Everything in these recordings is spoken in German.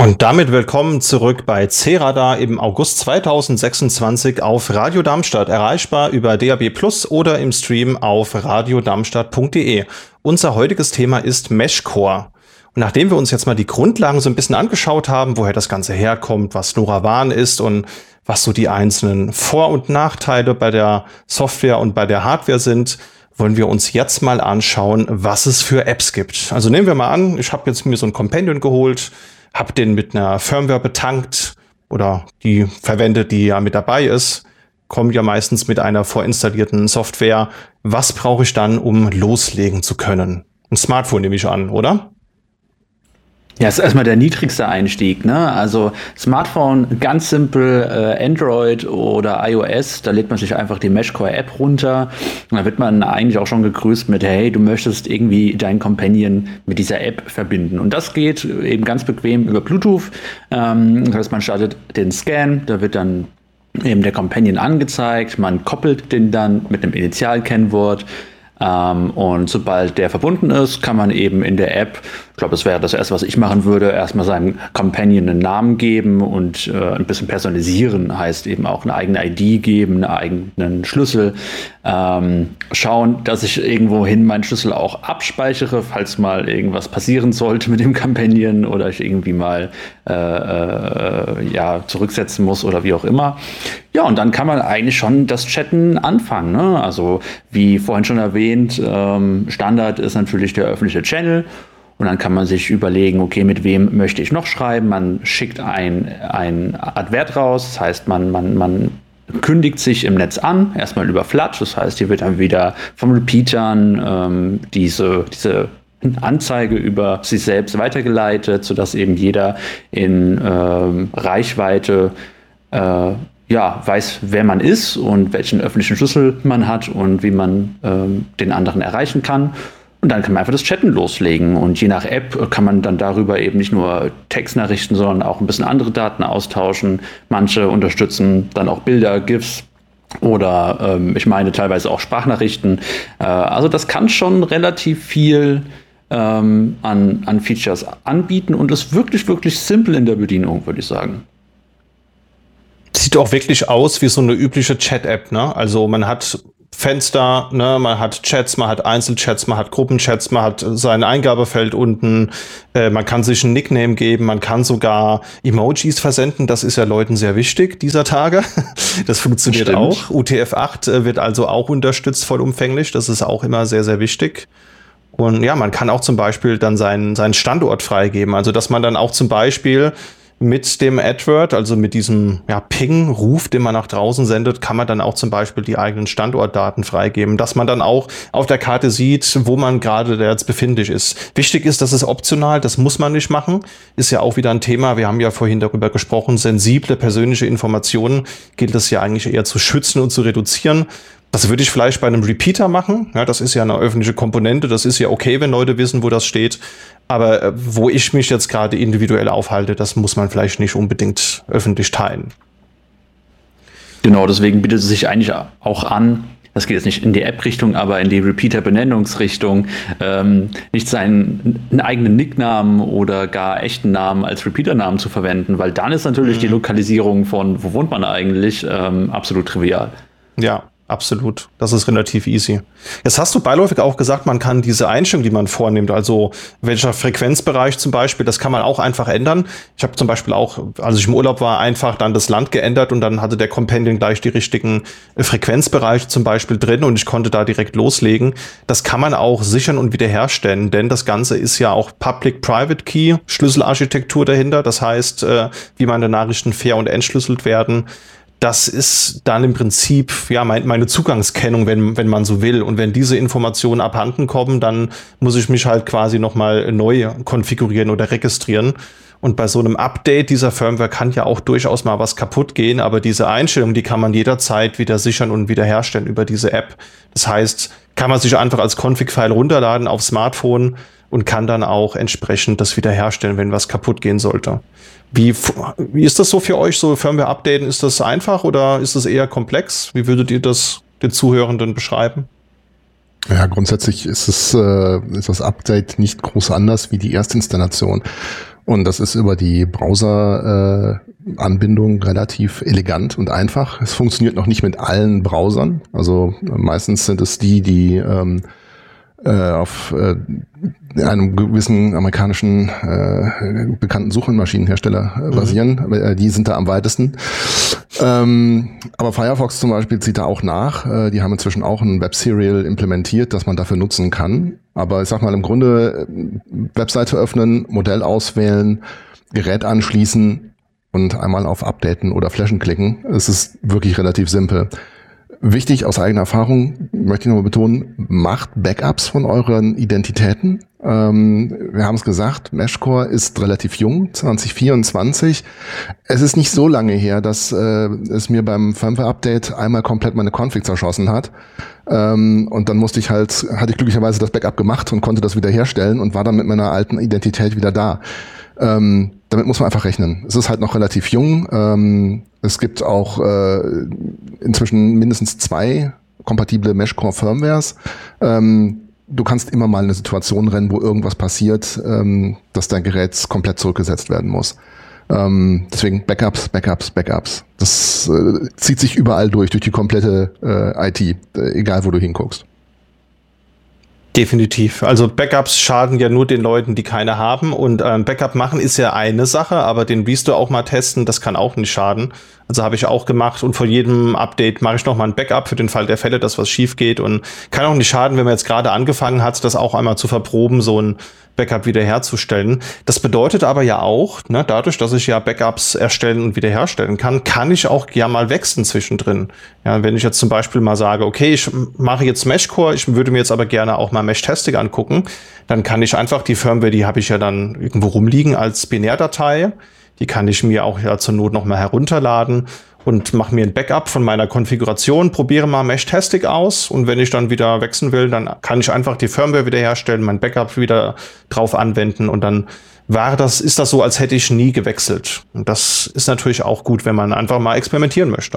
Und damit willkommen zurück bei C-Radar im August 2026 auf Radio Darmstadt, erreichbar über DAB+ oder im Stream auf radiodarmstadt.de. Unser heutiges Thema ist Meshcore. Und nachdem wir uns jetzt mal die Grundlagen so ein bisschen angeschaut haben, woher das Ganze herkommt, was LoRaWAN ist und was so die einzelnen Vor- und Nachteile bei der Software und bei der Hardware sind, wollen wir uns jetzt mal anschauen, was es für Apps gibt. Also nehmen wir mal an, ich habe jetzt mir so ein Companion geholt, habe den mit einer Firmware betankt oder die verwendet, die ja mit dabei ist, kommt ja meistens mit einer vorinstallierten Software. Was brauche ich dann, um loslegen zu können? Ein Smartphone nehme ich an, oder? Ja, ist erstmal der niedrigste Einstieg, ne? Also Smartphone, ganz simpel, Android oder iOS, da lädt man sich einfach die Meshcore-App runter und da wird man eigentlich auch schon gegrüßt mit, hey, du möchtest irgendwie deinen Companion mit dieser App verbinden. Und das geht eben ganz bequem über Bluetooth. Das heißt, man startet den Scan, da wird dann eben der Companion angezeigt, man koppelt den dann mit einem Initialkennwort. Und sobald der verbunden ist, kann man eben in der App, ich glaube, das wäre das Erste, was ich machen würde, erstmal seinem Companion einen Namen geben und ein bisschen personalisieren, heißt eben auch eine eigene ID geben, einen eigenen Schlüssel. Schauen, dass ich irgendwohin meinen Schlüssel auch abspeichere, falls mal irgendwas passieren sollte mit dem Companion oder ich irgendwie mal zurücksetzen muss oder wie auch immer. Ja, und dann kann man eigentlich schon das Chatten anfangen, ne? Also wie vorhin schon erwähnt, Standard ist natürlich der öffentliche Channel. Und dann kann man sich überlegen, okay, mit wem möchte ich noch schreiben? Man schickt ein Advert raus, das heißt, man kündigt sich im Netz an, erstmal über Flatch, das heißt, hier wird dann wieder von Repeatern diese Anzeige über sich selbst weitergeleitet, sodass eben jeder in Reichweite weiß, wer man ist und welchen öffentlichen Schlüssel man hat und wie man den anderen erreichen kann. Und dann kann man einfach das Chatten loslegen. Und je nach App kann man dann darüber eben nicht nur Textnachrichten, sondern auch ein bisschen andere Daten austauschen. Manche unterstützen dann auch Bilder, GIFs oder ich meine teilweise auch Sprachnachrichten. Also das kann schon relativ viel an Features anbieten und ist wirklich, wirklich simpel in der Bedienung, würde ich sagen. Sieht auch wirklich aus wie so eine übliche Chat-App, ne? Also man hat Fenster, ne, man hat Chats, man hat Einzelchats, man hat Gruppenchats, man hat sein Eingabefeld unten, man kann sich ein Nickname geben, man kann sogar Emojis versenden, das ist ja Leuten sehr wichtig dieser Tage. Das funktioniert auch. UTF-8 wird also auch unterstützt vollumfänglich, das ist auch immer sehr, sehr wichtig. Und ja, man kann auch zum Beispiel dann seinen Standort freigeben, also dass man dann auch zum Beispiel mit dem AdWord, also mit diesem Ping-Ruf, den man nach draußen sendet, kann man dann auch zum Beispiel die eigenen Standortdaten freigeben, dass man dann auch auf der Karte sieht, wo man gerade jetzt befindlich ist. Wichtig ist, das ist optional, das muss man nicht machen. Ist ja auch wieder ein Thema, wir haben ja vorhin darüber gesprochen, sensible persönliche Informationen gilt es ja eigentlich eher zu schützen und zu reduzieren. Das würde ich vielleicht bei einem Repeater machen. Ja, das ist ja eine öffentliche Komponente. Das ist ja okay, wenn Leute wissen, wo das steht. Aber wo ich mich jetzt gerade individuell aufhalte, das muss man vielleicht nicht unbedingt öffentlich teilen. Genau, deswegen bietet es sich eigentlich auch an, das geht jetzt nicht in die App-Richtung, aber in die Repeater-Benennungsrichtung, nicht seinen eigenen Nicknamen oder gar echten Namen als Repeater-Namen zu verwenden, weil dann ist natürlich die Lokalisierung von, wo wohnt man eigentlich, absolut trivial. Ja. Absolut, das ist relativ easy. Jetzt hast du beiläufig auch gesagt, man kann diese Einstellung, die man vornimmt, also welcher Frequenzbereich zum Beispiel, das kann man auch einfach ändern. Ich habe zum Beispiel auch, als ich im Urlaub war, einfach dann das Land geändert und dann hatte der Companion gleich die richtigen Frequenzbereiche zum Beispiel drin und ich konnte da direkt loslegen. Das kann man auch sichern und wiederherstellen, denn das Ganze ist ja auch Public-Private Key, Schlüsselarchitektur dahinter. Das heißt, wie meine Nachrichten fair und entschlüsselt werden. Das ist dann im Prinzip meine Zugangskennung, wenn man so will. Und wenn diese Informationen abhanden kommen, dann muss ich mich halt quasi nochmal neu konfigurieren oder registrieren. Und bei so einem Update dieser Firmware kann ja auch durchaus mal was kaputt gehen. Aber diese Einstellung, die kann man jederzeit wieder sichern und wiederherstellen über diese App. Das heißt, kann man sich einfach als Config-File runterladen aufs Smartphone und kann dann auch entsprechend das wiederherstellen, wenn was kaputt gehen sollte. Wie ist das so für euch, so Firmware updaten? Ist das einfach oder ist das eher komplex? Wie würdet ihr das den Zuhörenden beschreiben? Ja, grundsätzlich ist das Update nicht groß anders wie die Erstinstallation. Und das ist über die Browser-Anbindung relativ elegant und einfach. Es funktioniert noch nicht mit allen Browsern. Also meistens sind es die auf einem gewissen amerikanischen bekannten Suchmaschinenhersteller basieren. Die sind da am weitesten. Aber Firefox zum Beispiel zieht da auch nach. Die haben inzwischen auch ein Web-Serial implementiert, das man dafür nutzen kann. Aber ich sag mal, im Grunde Webseite öffnen, Modell auswählen, Gerät anschließen und einmal auf Updaten oder Flashen klicken. Es ist wirklich relativ simpel. Wichtig aus eigener Erfahrung, möchte ich nochmal betonen, macht Backups von euren Identitäten. Wir haben es gesagt, Meshcore ist relativ jung, 2024. Es ist nicht so lange her, dass es mir beim Firmware-Update einmal komplett meine Config zerschossen hat. Und dann hatte ich glücklicherweise das Backup gemacht und konnte das wieder herstellen und war dann mit meiner alten Identität wieder da. Damit muss man einfach rechnen. Es ist halt noch relativ jung. Es gibt auch inzwischen mindestens 2 kompatible Meshcore-Firmwares. Du kannst immer mal in eine Situation rennen, wo irgendwas passiert, dass dein Gerät komplett zurückgesetzt werden muss. Deswegen Backups. Das zieht sich überall durch die komplette IT, egal wo du hinguckst. Definitiv. Also Backups schaden ja nur den Leuten, die keine haben. Und Backup machen ist ja eine Sache, aber den Restore auch mal testen, das kann auch nicht schaden. Also habe ich auch gemacht und vor jedem Update mache ich nochmal ein Backup für den Fall der Fälle, dass was schief geht. Und kann auch nicht schaden, wenn man jetzt gerade angefangen hat, das auch einmal zu verproben, so ein Backup wiederherzustellen. Das bedeutet aber ja auch, ne, dadurch, dass ich ja Backups erstellen und wiederherstellen kann ich auch ja mal wechseln zwischendrin. Ja, wenn ich jetzt zum Beispiel mal sage, okay, ich mache jetzt Meshcore, ich würde mir jetzt aber gerne auch mal Meshtesting angucken, dann kann ich einfach die Firmware, die habe ich ja dann irgendwo rumliegen als Binärdatei, die kann ich mir auch ja zur Not noch mal herunterladen und mache mir ein Backup von meiner Konfiguration, probiere mal Meshtesting aus und wenn ich dann wieder wechseln will, dann kann ich einfach die Firmware wiederherstellen, mein Backup wieder drauf anwenden und dann ist das so, als hätte ich nie gewechselt. Und das ist natürlich auch gut, wenn man einfach mal experimentieren möchte.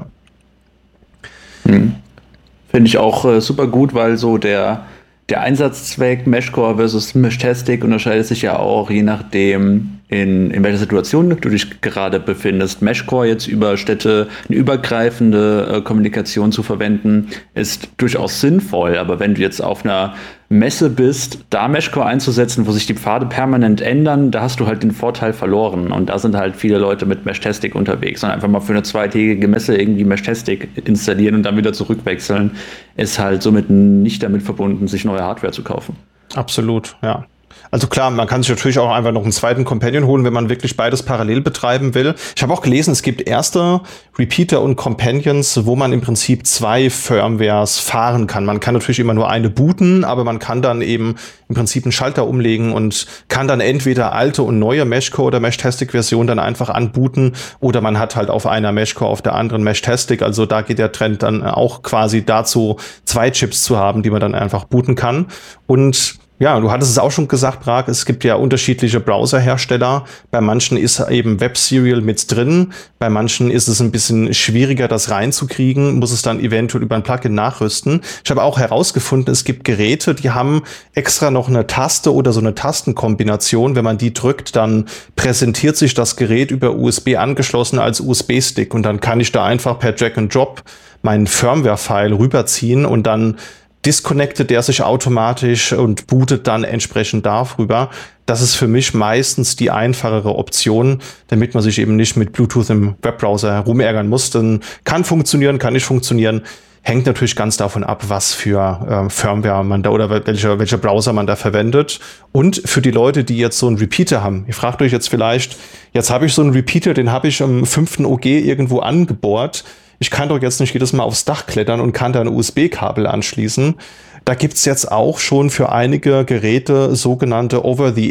Finde ich auch super gut, weil so der Einsatzzweck Meshcore versus Meshtesting unterscheidet sich ja auch je nachdem, in welcher Situation du dich gerade befindest. Meshcore jetzt über Städte eine übergreifende Kommunikation zu verwenden, ist durchaus sinnvoll. Aber wenn du jetzt auf einer Messe bist, da Meshcore einzusetzen, wo sich die Pfade permanent ändern, da hast du halt den Vorteil verloren. Und da sind halt viele Leute mit Meshtesting unterwegs. Und einfach mal für eine 2-tägige Messe irgendwie Meshtesting installieren und dann wieder zurückwechseln, ist halt somit nicht damit verbunden, sich neue Hardware zu kaufen. Absolut, ja. Also klar, man kann sich natürlich auch einfach noch einen zweiten Companion holen, wenn man wirklich beides parallel betreiben will. Ich habe auch gelesen, es gibt erste Repeater und Companions, wo man im Prinzip 2 Firmwares fahren kann. Man kann natürlich immer nur eine booten, aber man kann dann eben im Prinzip einen Schalter umlegen und kann dann entweder alte und neue Meshcore oder Meshtesting-Version dann einfach anbooten oder man hat halt auf einer Meshcore, auf der anderen Meshtesting. Also da geht der Trend dann auch quasi dazu, 2 Chips zu haben, die man dann einfach booten kann. Und ja, du hattest es auch schon gesagt, Prag, es gibt ja unterschiedliche Browserhersteller. Bei manchen ist eben Web-Serial mit drin, bei manchen ist es ein bisschen schwieriger, das reinzukriegen, muss es dann eventuell über ein Plugin nachrüsten. Ich habe auch herausgefunden, es gibt Geräte, die haben extra noch eine Taste oder so eine Tastenkombination. Wenn man die drückt, dann präsentiert sich das Gerät über USB angeschlossen als USB-Stick und dann kann ich da einfach per Drag and Drop meinen Firmware-File rüberziehen und dann disconnectet der sich automatisch und bootet dann entsprechend darüber. Das ist für mich meistens die einfachere Option, damit man sich eben nicht mit Bluetooth im Webbrowser herumärgern muss. Dann kann funktionieren, kann nicht funktionieren. Hängt natürlich ganz davon ab, was für Firmware man da oder welcher Browser man da verwendet. Und für die Leute, die jetzt so einen Repeater haben. Ihr fragt euch jetzt vielleicht, jetzt habe ich so einen Repeater, den habe ich am 5. OG irgendwo angebohrt. Ich kann doch jetzt nicht jedes Mal aufs Dach klettern und kann da ein USB-Kabel anschließen. Da gibt's jetzt auch schon für einige Geräte sogenannte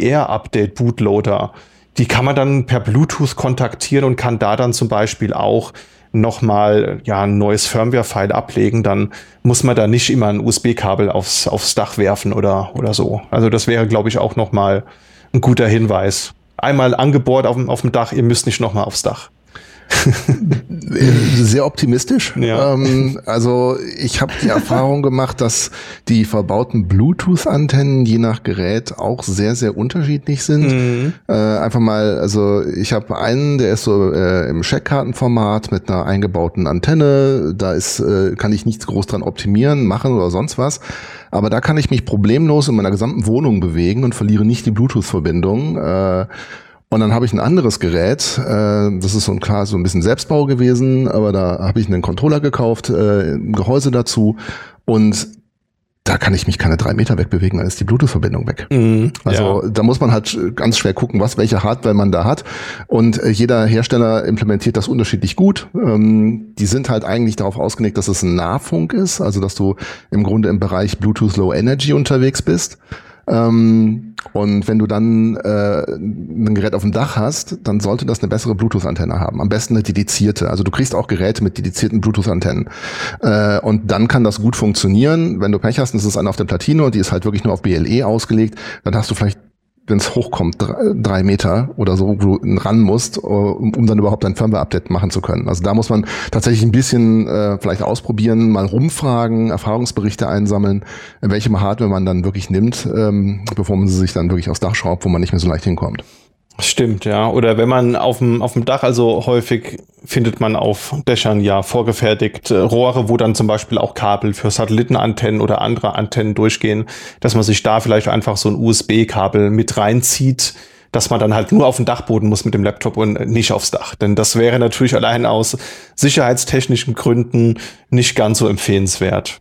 Over-the-Air-Update-Bootloader. Die kann man dann per Bluetooth kontaktieren und kann da dann zum Beispiel auch nochmal ein neues Firmware-File ablegen. Dann muss man da nicht immer ein USB-Kabel aufs Dach werfen oder so. Also das wäre, glaube ich, auch nochmal ein guter Hinweis. Einmal angebohrt auf dem Dach, ihr müsst nicht nochmal aufs Dach. Sehr optimistisch. Ja. Also ich habe die Erfahrung gemacht, dass die verbauten Bluetooth-Antennen je nach Gerät auch sehr, sehr unterschiedlich sind. Einfach mal, also ich habe einen, der ist so im Scheckkartenformat mit einer eingebauten Antenne. Da kann ich nichts groß dran optimieren, machen oder sonst was. Aber da kann ich mich problemlos in meiner gesamten Wohnung bewegen und verliere nicht die Bluetooth-Verbindung. Und dann habe ich ein anderes Gerät, das ist so ein bisschen Selbstbau gewesen, aber da habe ich einen Controller gekauft, ein Gehäuse dazu und da kann ich mich keine 3 Meter wegbewegen, dann ist die Bluetooth-Verbindung weg. Also da muss man halt ganz schwer gucken, welche Hardware man da hat. Und jeder Hersteller implementiert das unterschiedlich gut. Die sind halt eigentlich darauf ausgelegt, dass es ein Nahfunk ist, also dass du im Grunde im Bereich Bluetooth Low Energy unterwegs bist. Und wenn du dann ein Gerät auf dem Dach hast, dann sollte das eine bessere Bluetooth-Antenne haben. Am besten eine dedizierte. Also du kriegst auch Geräte mit dedizierten Bluetooth-Antennen. Und dann kann das gut funktionieren. Wenn du Pech hast, ist es eine auf der Platine und die ist halt wirklich nur auf BLE ausgelegt, dann hast du vielleicht, wenn es hochkommt, 3 Meter oder so, wo du ran musst, um dann überhaupt ein Firmware-Update machen zu können. Also da muss man tatsächlich ein bisschen vielleicht ausprobieren, mal rumfragen, Erfahrungsberichte einsammeln, welche Hardware man dann wirklich nimmt, bevor man sie sich dann wirklich aufs Dach schraubt, wo man nicht mehr so leicht hinkommt. Stimmt, ja. Oder wenn man auf dem Dach, also häufig findet man auf Dächern ja vorgefertigt Rohre, wo dann zum Beispiel auch Kabel für Satellitenantennen oder andere Antennen durchgehen, dass man sich da vielleicht einfach so ein USB-Kabel mit reinzieht, dass man dann halt nur auf den Dachboden muss mit dem Laptop und nicht aufs Dach. Denn das wäre natürlich allein aus sicherheitstechnischen Gründen nicht ganz so empfehlenswert.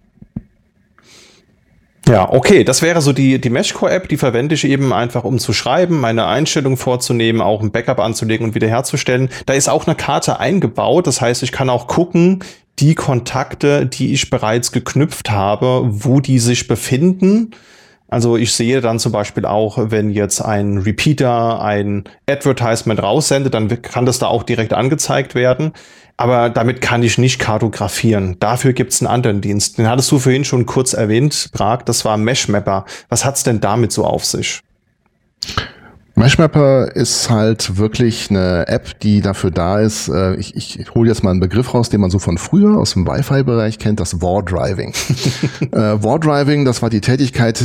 Ja, okay, das wäre so die Meshcore-App, die verwende ich eben einfach, um zu schreiben, meine Einstellungen vorzunehmen, auch ein Backup anzulegen und wiederherzustellen. Da ist auch eine Karte eingebaut, das heißt, ich kann auch gucken, die Kontakte, die ich bereits geknüpft habe, wo die sich befinden. Also ich sehe dann zum Beispiel auch, wenn jetzt ein Repeater ein Advertisement raussendet, dann kann das da auch direkt angezeigt werden. Aber damit kann ich nicht kartografieren. Dafür gibt's einen anderen Dienst. Den hattest du vorhin schon kurz erwähnt, Prag. Das war Meshmapper. Was hat's denn damit so auf sich? Meshmapper ist halt wirklich eine App, die dafür da ist. Ich hole jetzt mal einen Begriff raus, den man so von früher aus dem Wi-Fi-Bereich kennt, das War-Driving. War-Driving, das war die Tätigkeit,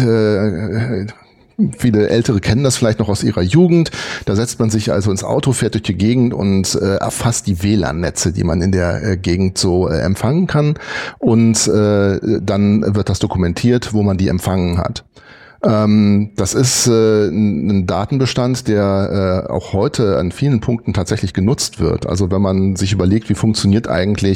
viele Ältere kennen das vielleicht noch aus ihrer Jugend. Da setzt man sich also ins Auto, fährt durch die Gegend und erfasst die WLAN-Netze, die man in der Gegend so empfangen kann. Und dann wird das dokumentiert, wo man die empfangen hat. Das ist ein Datenbestand, der auch heute an vielen Punkten tatsächlich genutzt wird. Also wenn man sich überlegt, wie funktioniert eigentlich